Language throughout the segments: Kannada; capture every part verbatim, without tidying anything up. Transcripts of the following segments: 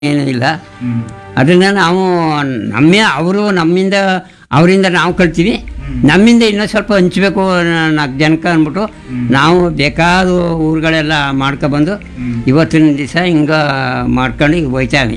ಏನೂ ಇಲ್ಲ. ಅದನ್ನು ನಾವು ನಮ್ಮ ಅವರು ನಮ್ಮಿಂದ ಅವರಿಂದ ನಾವು ಕಲ್ತೀವಿ, ನಮ್ಮಿಂದ ಇನ್ನೂ ಸ್ವಲ್ಪ ಹಂಚಬೇಕು ನಾಲ್ಕು ಜನಕ್ಕೆ ಅಂದ್ಬಿಟ್ಟು ನಾವು ಬೇಕಾದ ಊರುಗಳೆಲ್ಲ ಮಾಡ್ಕೊಬಂದು ಇವತ್ತಿನ ದಿವಸ ಹಿಂಗೆ ಮಾಡ್ಕೊಂಡು ಈಗ ಹೋಯ್ತಾವೆ.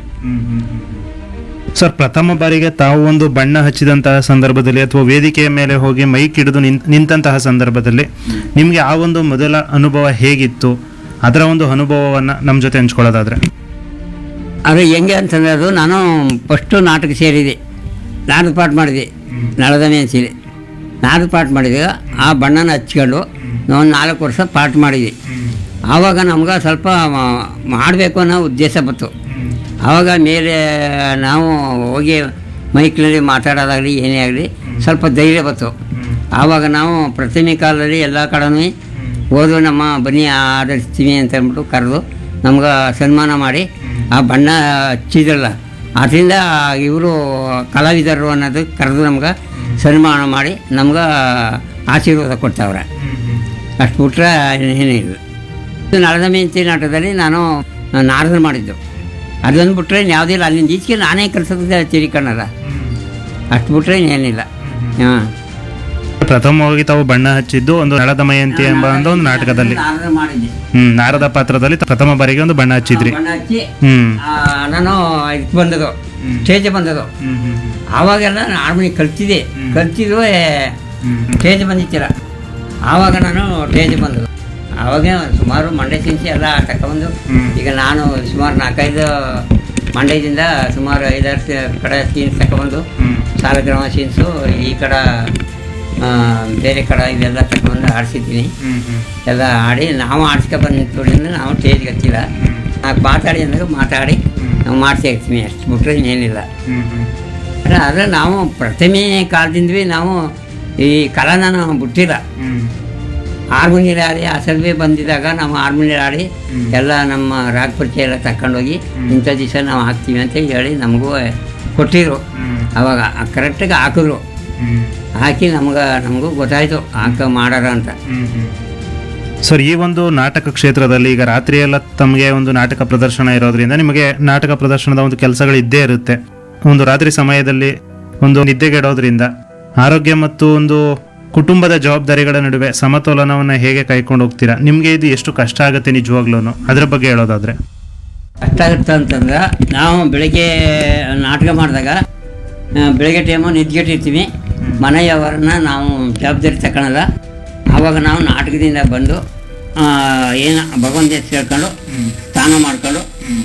ಸರ್, ಪ್ರಥಮ ಬಾರಿಗೆ ತಾವು ಒಂದು ಬಣ್ಣ ಹಚ್ಚಿದಂತಹ ಸಂದರ್ಭದಲ್ಲಿ ಅಥವಾ ವೇದಿಕೆಯ ಮೇಲೆ ಹೋಗಿ ಮೈಕ್ ಹಿಡಿದು ನಿಂತ್ ನಿಂತಹ ಸಂದರ್ಭದಲ್ಲಿ ನಿಮಗೆ ಆ ಒಂದು ಮೊದಲ ಅನುಭವ ಹೇಗಿತ್ತು? ಅದರ ಒಂದು ಅನುಭವವನ್ನು ನಮ್ಮ ಜೊತೆ ಹಂಚ್ಕೊಳ್ಳೋದಾದ್ರೆ. ಅದು ಹೆಂಗೆ ಅಂತಂದರೆ, ಅದು ನಾನು ಫಸ್ಟು ನಾಟಕ ಸೇರಿದೆ, ನಾಟಕ ಪಾಠ ಮಾಡಿದೆ ನಳದ ಮೇನ್ಸಿಲಿ. ನಾಟಕ ಪಾಠ ಮಾಡಿದಾಗ ಆ ಬಣ್ಣನ ಹಚ್ಕೊಂಡು ನಾವು ನಾಲ್ಕು ವರ್ಷ ಪಾಠ ಮಾಡಿದ್ವಿ. ಆವಾಗ ನಮ್ಗೆ ಸ್ವಲ್ಪ ಮಾಡಬೇಕು ಅನ್ನೋ ಉದ್ದೇಶ ಬಂತು. ಆವಾಗ ಮೇಲೆ ನಾವು ಹೋಗಿ ಮೈಕ್ನಲ್ಲಿ ಮಾತಾಡೋದಾಗಲಿ ಏನೇ ಆಗಲಿ ಸ್ವಲ್ಪ ಧೈರ್ಯ ಬಂತು. ಆವಾಗ ನಾವು ಪ್ರಥಮಿಕ ಕಾಲದಲ್ಲಿ ಎಲ್ಲ ಕಡೆನೂ ಓದು ನಮ್ಮ ಬನ್ನಿ ಆಧರಿಸ್ತೀವಿ ಅಂತ ಅಂದ್ಬಿಟ್ಟು ಕರೆದು ನಮ್ಗೆ ಸನ್ಮಾನ ಮಾಡಿ ಆ ಬಣ್ಣ ಹಚ್ಚಿದ್ರಲ್ಲ, ಅದರಿಂದ ಇವರು ಕಲಾವಿದರು ಅನ್ನೋದು ಕರೆದು ನಮ್ಗೆ ಸನ್ಮಾನ ಮಾಡಿ ನಮ್ಗೆ ಆಶೀರ್ವಾದ ಕೊಡ್ತಾವ್ರೆ. ಅಷ್ಟು ಬಿಟ್ರೆ ಏನಿಲ್ಲ. ಇದು ನಳದ ಮೆಂತಿ ನಾಟಕದಲ್ಲಿ ನಾನು ನಾರದನ್ನು ಮಾಡಿದ್ದು, ಅದೊಂದು ಬಿಟ್ಟರೆ ಯಾವುದೇ ಇಲ್ಲ. ಅಲ್ಲಿಂದ ಈಚೆಗೆ ನಾನೇ ಕೆಲಸದ ತಿರಿಕಣ್ಣಲ್ಲ, ಅಷ್ಟು ಬಿಟ್ಟರೆ ಏನಿಲ್ಲ. ಹಾಂ, ಪ್ರಥಮವಾಗಿ ತಾವು ಬಣ್ಣ ಹಚ್ಚಿದ್ದು ಒಂದು ನಳದ ಮಯಂತಿ ಎಂಬ ಒಂದು ನಾಟಕದಲ್ಲಿ. ಹ್ಮ್ ನಾರದ ಪಾತ್ರದಲ್ಲಿ ಪ್ರಥಮ ಬಾರಿಗೆ ಒಂದು ಬಣ್ಣ ಹಚ್ಚಿದ್ರಿ. ಬಣ್ಣ ಹಚ್ಚಿ ಹ್ಮ್ ನಾನು ಇದಕ್ಕೆ ಬಂದದು, ಸ್ಟೇಜ್ ಬಂದದು. ಆವಾಗೆಲ್ಲ ಹಾರ್ಮೋನಿ ಕಲ್ತಿದ್ದೆ, ಕಲ್ತಿದ್ರು ಸ್ಟೇಜ್ ಬಂದಿತ್ತಿಲ್ಲ. ಆವಾಗ ನಾನು ಸ್ಟೇಜ್ ಬಂದದು. ಆವಾಗ ಸುಮಾರು ಮಂಡ್ಯ ಸೀನ್ಸ್ ಎಲ್ಲ ತಗೊಂಡು ಈಗ ನಾನು ಸುಮಾರು ನಾಲ್ಕೈದು ಮಂಡ್ಯದಿಂದ ಸುಮಾರು ಐದಾರು ಕಡೆ ಸೀನ್ಸ್ ತಗೊಬಂದು ಸಾಲಗ್ರಾಮ ಸೀನ್ಸು ಈ ಕಡೆ ಬೇರೆ ಕಡೆ ಇದೆಲ್ಲ ತಗೊಂಡು ಆಡಿಸಿದ್ದೀನಿ. ಎಲ್ಲ ಆಡಿ ನಾವು ಆಡಿಸ್ಕೊಬಂದು ನಿಂತ್ಕೊಂಡಿಂದ ನಾವು ಸ್ಟೇಜ್ಗೆ ಹತ್ತಿಲ್ಲ. ನಾವು ಮಾತಾಡಿ ಅಂದಾಗ ಮಾತಾಡಿ ನಾವು ಮಾಡ್ತಾ ಇರ್ತೀವಿ, ಅಷ್ಟು ಬಿಟ್ಟರೆ ಏನಿಲ್ಲ. ಆದರೆ ನಾವು ಪ್ರಥಮೆ ಕಾಲದಿಂದವೇ ನಾವು ಈ ಕಲಾನ ನಾವು ಬಿಟ್ಟಿಲ್ಲ. ಹಾರ್ಮೋನಿಯಲ್ಲಿ ಆಡಿ ಅಸಲ್ವೇ ಬಂದಿದ್ದಾಗ ನಾವು ಹಾರ್ಮೋನಿಯಲ್ಲಿ ಆಡಿ ಎಲ್ಲ ನಮ್ಮ ರಾಗ ಪರಿಚಯ ಎಲ್ಲ ತಗೊಂಡೋಗಿ ಇಂಥ ದಿವಸ ನಾವು ಹಾಕ್ತೀವಿ ಅಂತ ಹೇಳಿ ನಮಗೂ ಕೊಟ್ಟಿದ್ರು. ಅವಾಗ ಕರೆಕ್ಟಾಗಿ ಹಾಕಿದ್ರು, ಹಾಕಿ ನಮ್ಗೆ ನಮಗೂ ಗೊತ್ತಾಯಿತು ಹಾಕ ಮಾಡಾರ ಅಂತ. ಸರ್, ಈ ಒಂದು ನಾಟಕ ಕ್ಷೇತ್ರದಲ್ಲಿ ಈಗ ರಾತ್ರಿ ಎಲ್ಲ ತಮಗೆ ಒಂದು ನಾಟಕ ಪ್ರದರ್ಶನ ಇರೋದ್ರಿಂದ ನಿಮಗೆ ನಾಟಕ ಪ್ರದರ್ಶನದ ಒಂದು ಕೆಲಸಗಳು ಇದ್ದೇ ಇರುತ್ತೆ. ಒಂದು ರಾತ್ರಿ ಸಮಯದಲ್ಲಿ ಒಂದು ನಿದ್ದೆಗೆಡೋದ್ರಿಂದ ಆರೋಗ್ಯ ಮತ್ತು ಒಂದು ಕುಟುಂಬದ ಜವಾಬ್ದಾರಿಗಳ ನಡುವೆ ಸಮತೋಲನವನ್ನು ಹೇಗೆ ಕೈಕೊಂಡು ಹೋಗ್ತೀರಾ? ನಿಮಗೆ ಇದು ಎಷ್ಟು ಕಷ್ಟ ಆಗುತ್ತೆ ನಿಜವಾಗ್ಲೂ, ಅದ್ರ ಬಗ್ಗೆ ಹೇಳೋದಾದ್ರೆ? ಕಷ್ಟ ಆಗುತ್ತೆ ಅಂತಂದ್ರೆ, ನಾವು ಬೆಳಗ್ಗೆ ನಾಟಕ ಮಾಡಿದಾಗ ಬೆಳಗ್ಗೆ ಟೈಮು ನಿದ್ಗೆಟ್ಟಿರ್ತೀವಿ, ಮನೆಯವರನ್ನ ನಾವು ಜವಾಬ್ದಾರಿ ತಗೊಳಲ್ಲ. ಆವಾಗ ನಾವು ನಾಟಕದಿಂದ ಬಂದು ಏನು ಭಗವಂತ ಹೆಸರು ಹೇಳ್ಕೊಂಡು ಸ್ನಾನ ಮಾಡ್ಕೊಂಡು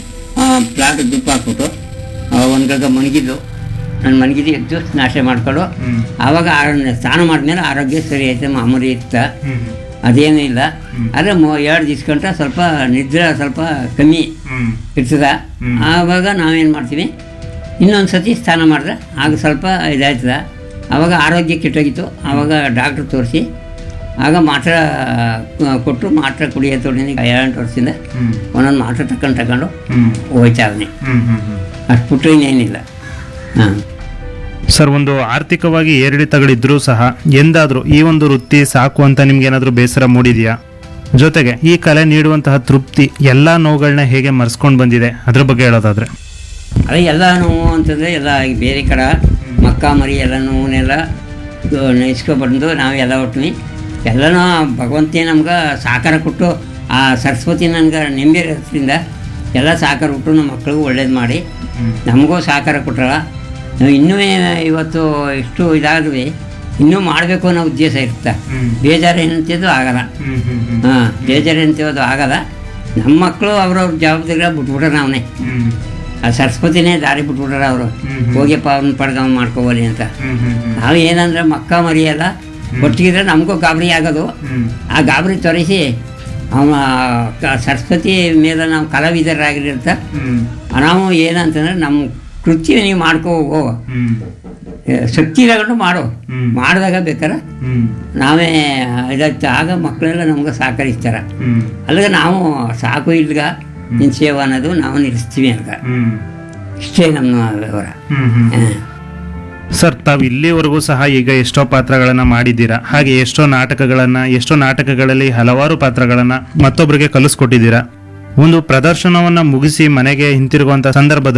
ಪ್ಲಾಟ್ ದುಪ್ಪ ಹಾಕ್ಬಿಟ್ಟು ಒಂದು ಗಂಟೆ ಮಣಗಿದ್ದು ನಾನು ಮಣಗಿದ್ದು ಎದ್ದು ನಾಶ ಮಾಡ್ಕೊಂಡು ಆವಾಗ ಸ್ನಾನ ಮಾಡಿದ್ಮೇಲೆ ಆರೋಗ್ಯ ಸರಿ ಐತೆ, ಮಾಮೂಲಿ ಇರ್ತಾ ಅದೇನೂ ಇಲ್ಲ. ಆದರೆ ಮೊ ಎರಡು ದಿವ್ಸಕೊಂಡ್ರೆ ಸ್ವಲ್ಪ ನಿದ್ರೆ ಸ್ವಲ್ಪ ಕಮ್ಮಿ ಇರ್ತದ. ಆವಾಗ ನಾವೇನು ಮಾಡ್ತೀವಿ, ಇನ್ನೊಂದು ಸತಿ ಸ್ನಾನ ಮಾಡಿದ್ರೆ ಆಗ ಸ್ವಲ್ಪ ಇದಾಯ್ತದ. ಆವಾಗ ಆರೋಗ್ಯ ಕೆಟ್ಟೋಗಿತ್ತು. ಆವಾಗ ಡಾಕ್ಟ್ರ್ ತೋರಿಸಿ ಆಗ ಮಾತ್ರೆ ಕೊಟ್ಟು ಮಾತ್ರೆ ಕುಡಿಯೋ ತೊಗೊಂಡು ಏಳೆಂಟು ವರ್ಷದಿಂದ ಒಂದೊಂದು ಮಾತ್ರೆ ತಗೊಂಡು ತಗೊಂಡು ಹೋಯ್ತಾ ಅವನೇ, ಅಷ್ಟು ಬಿಟ್ಟರೆ ಇನ್ನೇನಿಲ್ಲ. ಹಾಂ ಸರ್, ಒಂದು ಆರ್ಥಿಕವಾಗಿ ಏರಿಳಿತಗಳಿದ್ರೂ ಸಹ ಎಂದಾದರೂ ಈ ಒಂದು ವೃತ್ತಿ ಸಾಕು ಅಂತ ನಿಮ್ಗೆ ಏನಾದರೂ ಬೇಸರ ಮೂಡಿದೆಯಾ? ಜೊತೆಗೆ ಈ ಕಲೆ ನೀಡುವಂತಹ ತೃಪ್ತಿ ಎಲ್ಲ ನೋವುಗಳನ್ನ ಹೇಗೆ ಮರೆಸ್ಕೊಂಡು ಬಂದಿದೆ, ಅದ್ರ ಬಗ್ಗೆ ಹೇಳೋದಾದ್ರೆ? ಅದೇ ಎಲ್ಲ ನೋವು ಅಂತಂದರೆ ಎಲ್ಲ ಈಗ ಬೇರೆ ಕಡೆ ಮಕ್ಕ ಮರಿ ಎಲ್ಲ ನೋವನ್ನೆಲ್ಲ ನೆನೆಸ್ಕೊಬಂದು ನಾವು ಎಲ್ಲ ಒಟ್ಟಿವಿ ಎಲ್ಲನೂ ಭಗವಂತೇ ನಮ್ಗೆ ಸಹಕಾರ ಕೊಟ್ಟು ಆ ಸರಸ್ವತಿ ನನಗೆ ನೆಮ್ಮದಿ ಇರೋದ್ರಿಂದ ಎಲ್ಲ ಸಹಕಾರ ಕೊಟ್ಟು ನಮ್ಮ ಮಕ್ಕಳಿಗೂ ಒಳ್ಳೇದು ಮಾಡಿ ನಮಗೂ ಸಹಕಾರ ಕೊಟ್ಟಲ್ಲ. ನಾವು ಇನ್ನೂ ಇವತ್ತು ಇಷ್ಟು ಇದಾದ್ವಿ ಇನ್ನೂ ಮಾಡಬೇಕು ಅನ್ನೋ ಉದ್ದೇಶ ಇರುತ್ತೆ. ಬೇಜಾರು ಏನಂತಿದ್ದು ಆಗಲ್ಲ. ಹಾಂ, ಬೇಜಾರು ಏನಂತೀವದು ಆಗಲ್ಲ. ನಮ್ಮ ಮಕ್ಕಳು ಅವ್ರವ್ರ ಜವಾಬ್ದಾರಿ ಬಿಟ್ಬಿಟ್ರೆ ನಾವೇ ಆ ಸರಸ್ವತಿನೇ ದಾರಿ ಬಿಟ್ಬಿಟ್ರೆ ಅವರು ಹೋಗಿಯಪ್ಪ ಅವ್ನ ಪಡ್ಗ ಮಾಡ್ಕೋಬೋಲಿ ಅಂತ. ನಾವು ಏನಂದ್ರೆ ಮಕ್ಕ ಮರಿಯಲ್ಲ ಒಟ್ಟಿಗಿದ್ರೆ ನಮಗೂ ಗಾಬರಿ ಆಗೋದು. ಆ ಗಾಬರಿ ತೊರೆಸಿ ಅವ ಸರಸ್ವತಿ ಮೇಲೆ ನಾವು ಕಲಾವಿದರಾಗಿರ್ತ ನಾವು ಏನಂತಂದ್ರೆ ನಮ್ಮ ಕೃತ್ಯ ನೀವು ಮಾಡ್ಕೋ ಹೋಗೋ ಶಕ್ತಿ ತಗೊಂಡು ಮಾಡು, ಮಾಡಿದಾಗ ಬೇಕಾರೆ ನಾವೇ ಇದಾಗ್ತ ಆಗ ಮಕ್ಕಳೆಲ್ಲ ನಮ್ಗೆ ಸಹಕರಿಸ್ತಾರೆ. ಅಲ್ಲಿಗೆ ನಾವು ಸಾಕು ಇಲ್ಗ ನಿನ್ನ ಸೇವೆ ಅನ್ನೋದು ನಾವು ನಿಲ್ಲಿಸ್ತೀವಿ ಅಂತ. ಇಷ್ಟೇ ನಮ್ಮ ವ್ಯವಹಾರ. ಸರ್, ತಾವು ಇಲ್ಲಿವರೆಗೂ ಸಹ ಈಗ ಎಷ್ಟೋ ಪಾತ್ರಗಳನ್ನು ಮಾಡಿದ್ದೀರಾ, ಹಾಗೆ ಎಷ್ಟೋ ನಾಟಕಗಳನ್ನು ಎಷ್ಟೋ ನಾಟಕಗಳಲ್ಲಿ ಹಲವಾರು ಪಾತ್ರಗಳನ್ನು ಮತ್ತೊಬ್ಬರಿಗೆ ಕಲಿಸ್ಕೊಟ್ಟಿದ್ದೀರಾ. ಒಂದು ಪ್ರದರ್ಶನವನ್ನ ಮುಗಿಸಿ ಮನೆಗೆ ಹಿಂತಿರುಗುವಂತ ಸಂದರ್ಭದಲ್ಲಿ